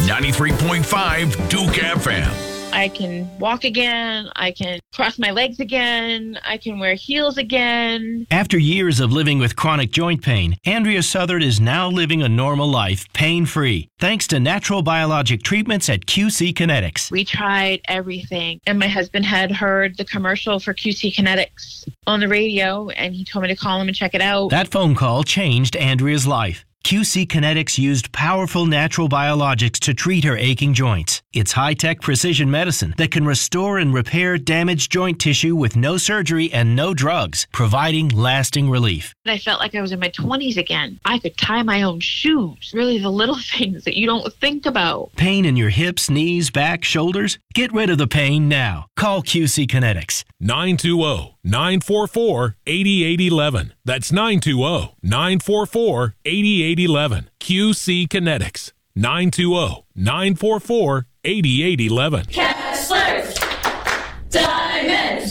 93.5 Duke FM. I can walk again. I can cross my legs again. I can wear heels again. After years of living with chronic joint pain, Andrea Southard is now living a normal life, pain-free, thanks to natural biologic treatments at QC Kinetics. We tried everything, and my husband had heard the commercial for QC Kinetics on the radio, and he told me to call him and check it out. That phone call changed Andrea's life. QC Kinetics used powerful natural biologics to treat her aching joints. It's high-tech precision medicine that can restore and repair damaged joint tissue with no surgery and no drugs, providing lasting relief. I felt like I was in my 20s again. I could tie my own shoes. Really the little things that you don't think about. Pain in your hips, knees, back, shoulders? Get rid of the pain now. Call QC Kinetics. 920-944-8811. That's 920-944-8811. QC Kinetics. 920-944-8811. Kessler's Diamonds.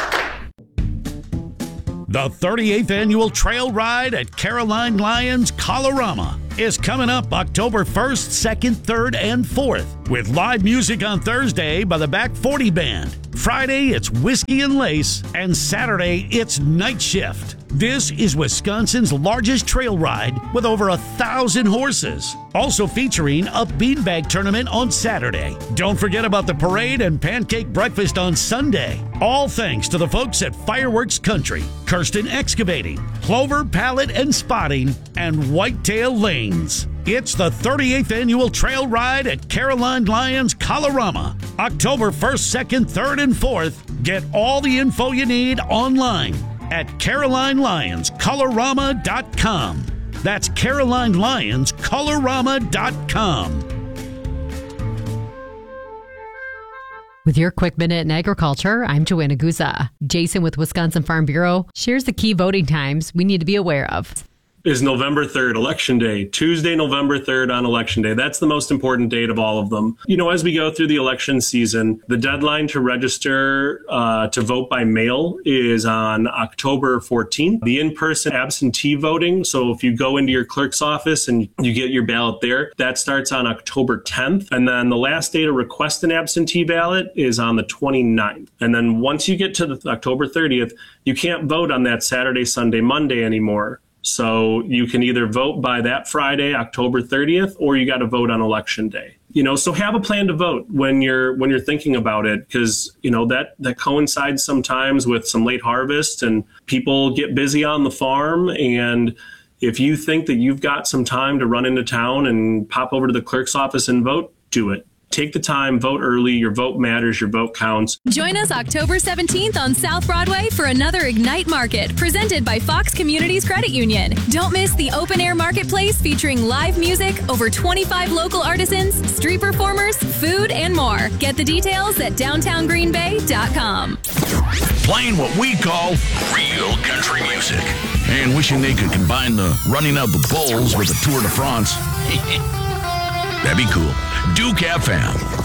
The 38th Annual Trail Ride at Caroline Lions Colorama is coming up October 1st, 2nd, 3rd, and 4th with live music on Thursday by the Back 40 Band. Friday, it's Whiskey and Lace, and Saturday, it's Night Shift. This is Wisconsin's largest trail ride with over 1,000 horses. Also featuring a beanbag tournament on Saturday. Don't forget about the parade and pancake breakfast on Sunday. All thanks to the folks at Fireworks Country, Kirsten Excavating, Clover Pallet and Spotting, and Whitetail Lanes. It's the 38th Annual Trail Ride at Caroline Lions Colorama. October 1st, 2nd, 3rd, and 4th. Get all the info you need online at CarolineLionsColorama.com. That's CarolineLionsColorama.com. With your quick minute in agriculture, I'm Joanna Guza. Jason with Wisconsin Farm Bureau shares the key voting times we need to be aware of. Is November 3rd, Election Day. Tuesday, November 3rd on Election Day. That's the most important date of all of them. You know, as we go through the election season, the deadline to register to vote by mail is on October 14th. The in-person absentee voting, so if you go into your clerk's office and you get your ballot there, that starts on October 10th. And then the last day to request an absentee ballot is on the 29th. And then once you get to the October 30th, you can't vote on that Saturday, Sunday, Monday anymore. So you can either vote by that Friday, October 30th, or you got to vote on Election Day. You know, so have a plan to vote when you're thinking about it, because, you know, that coincides sometimes with some late harvest and people get busy on the farm. And if you think that you've got some time to run into town and pop over to the clerk's office and vote, do it. Take the time, vote early. Your vote matters. Your vote counts. Join us October 17th on South Broadway for another Ignite Market presented by Fox Communities Credit Union. Don't miss the open air marketplace featuring live music, over 25 local artisans, street performers, food, and more. Get the details at downtowngreenbay.com. Playing what we call real country music. And wishing they could combine the running of the bulls with the Tour de France. That'd be cool. Duke FM.